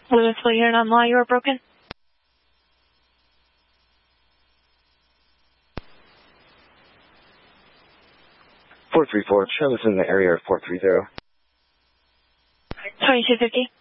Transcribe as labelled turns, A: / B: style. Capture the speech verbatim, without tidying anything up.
A: Louisville unit on law, you are broken.
B: four three four, show us in the area of four three zero.
A: twenty-two fifty.